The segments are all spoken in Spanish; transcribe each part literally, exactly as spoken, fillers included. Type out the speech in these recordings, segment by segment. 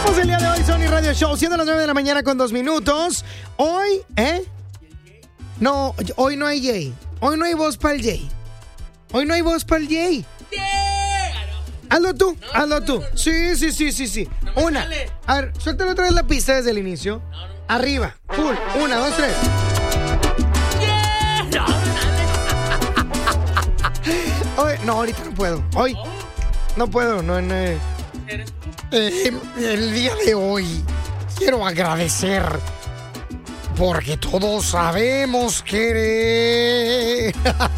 El día de hoy, Sony Radio Show, siendo las nueve de la mañana con dos minutos. Hoy, ¿eh? No, hoy no hay Jay. Hoy no hay voz para el Jay. Hoy no hay voz para el Jay. Hazlo tú, no, hazlo no, tú. No, no, no. Sí, sí, sí, sí, sí. No Una. Sale. A ver, suéltale otra vez la pista desde el inicio. No, no. Arriba. Full. Una, dos, tres. Yeah. No, no, Hoy, no, ahorita no puedo. Hoy. Oh. No puedo, no, no. ¿Eres tú? Eh, el día de hoy quiero agradecer porque todos sabemos que...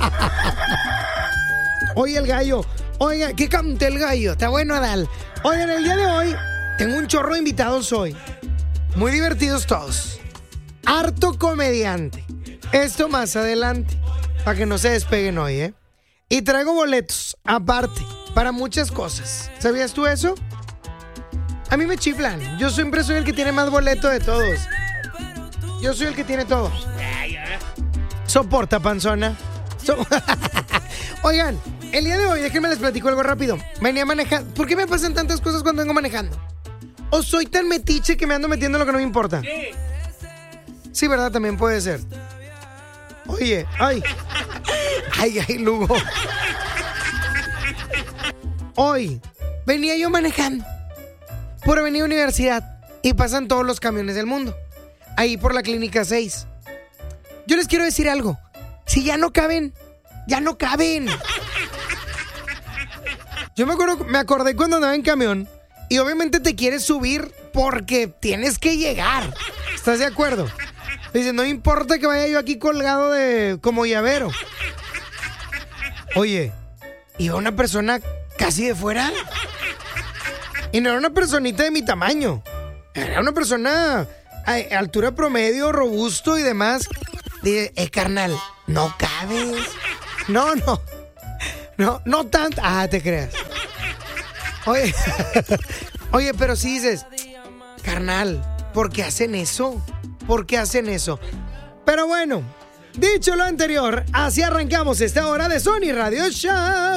Oye, el gallo. Oiga, ¿qué cante el gallo? Está bueno, Adal. Oigan, el día de hoy tengo un chorro de invitados hoy. Muy divertidos todos. Harto comediante. Esto más adelante. Para que no se despeguen hoy, ¿eh? Y traigo boletos, aparte, para muchas cosas. ¿Sabías tú eso? A mí me chiflan. Yo siempre soy el que tiene más boleto de todos. Yo soy el que tiene todos. Soporta, panzona. So- Oigan, el día de hoy, déjenme les platico algo rápido. Venía manejando. ¿Por qué me pasan tantas cosas cuando vengo manejando? ¿O soy tan metiche que me ando metiendo en lo que no me importa? Sí. Sí, ¿verdad? También puede ser. Oye, ay. Ay, ay, Lugo. Hoy venía yo manejando por Avenida Universidad y pasan todos los camiones del mundo. Ahí por la Clínica seis. Yo les quiero decir algo. Si ya no caben, ya no caben. Yo me acuerdo, me acordé cuando andaba en camión y obviamente te quieres subir porque tienes que llegar. ¿Estás de acuerdo? Dice, no importa que vaya yo aquí colgado de como llavero. Oye, iba una persona casi de fuera. Y no era una personita de mi tamaño. Era una persona a altura promedio, robusto y demás. Dije, eh, carnal, no cabes. No, no. No, no tanto. Ah, te creas. Oye, oye, pero si dices, carnal, ¿por qué hacen eso? ¿Por qué hacen eso? Pero bueno, dicho lo anterior, así arrancamos esta hora de Sony Radio Show.